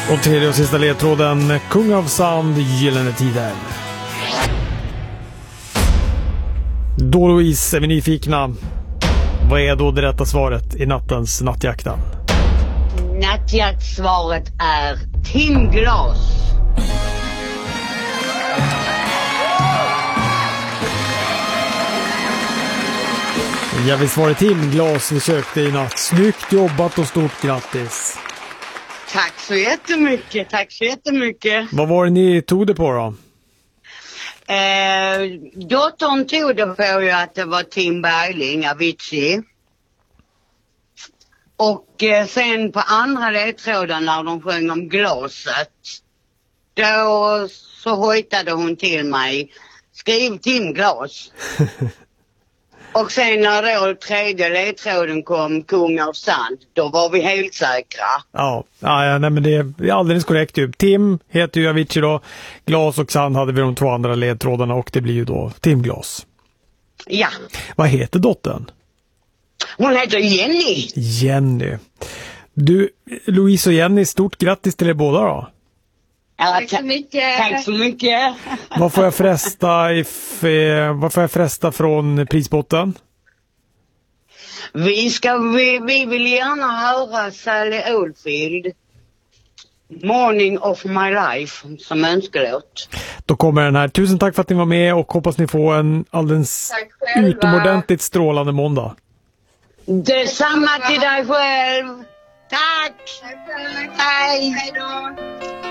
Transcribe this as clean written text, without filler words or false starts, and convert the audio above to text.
Och tredje och sista ledtråden, Kung av Sand, Gyllene Tider. Då Louise är vi nyfikna. Vad är då det rätta svaret i nattens nattjakten? Nattjaktsvaret är timglas. Ja, visst var det timglas vi sökte i natt. Snyggt jobbat och stort grattis. Tack så jättemycket, tack så jättemycket. Vad var det ni tog det på då? Dottern tog det på ju att det var Tim Bergling, Avicii. Och sen på andra ledtråden när de sjöng om glaset, då så hojtade hon till mig, skriv Tim Glas. Och sen när då tredje ledtråden kom, Kung av Sand, då var vi helt säkra. Ja, nej, men det är alldeles korrekt ju. Tim heter ju Avicii då. Glas och Sand hade vi de två andra ledtrådarna och det blir ju då Tim Glas. Ja. Vad heter dottern? Hon heter Jenny. Jenny. Du, Louise och Jenny, stort grattis till er båda då. Tack så mycket. Tack så mycket. Vad får jag fresta från prisbotten? Vi vill gärna höra Sally Oldfield, Morning of My Life, som önskelåt. Då kommer den här. Tusen tack för att ni var med och hoppas ni får en alldeles utomordentligt strålande måndag. Detsamma till dig själv. Tack. Hej då.